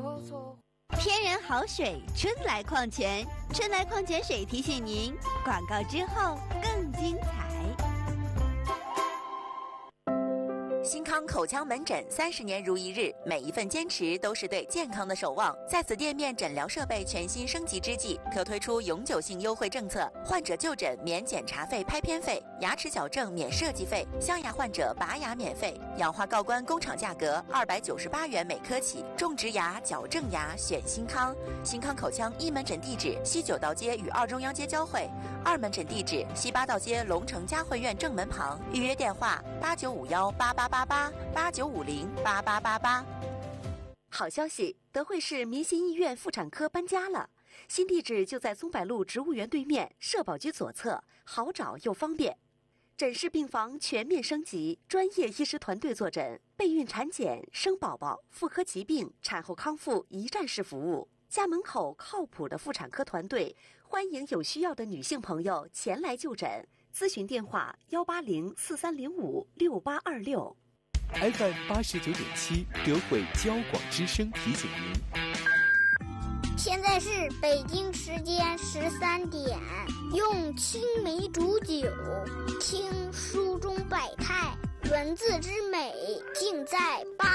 天然好水，春来矿泉，春来矿泉水提醒您，广告之后更精彩。 新康口腔门诊30年如一日，每一份坚持都是对健康的守望。在此店面诊疗设备全新升级之际，可推出永久性优惠政策：患者就诊免检查费、拍片费，牙齿矫正免设计费，镶牙患者拔牙免费，氧化锆关工厂价格298元每颗起。种植牙、矫正牙选新康。新康口腔一门诊地址西九道街与二中央街交汇，2门诊地址西八道街龙城嘉汇苑正门旁。预约电话8951888889508888。 好消息，德惠市民心医院妇产科搬家了，新地址就在松柏路植物园对面，社保局左侧，好找又方便。诊室病房全面升级，专业医师团队坐诊，备孕产检、生宝宝、妇科疾病、产后康复一站式服务。家门口靠谱的妇产科团队，欢迎有需要的女性朋友前来就诊。咨询电话18043056826。 FM 89.7德惠交广之声提醒您， 现在是北京时间13点，用青梅煮酒，听书中百态，文字之美尽在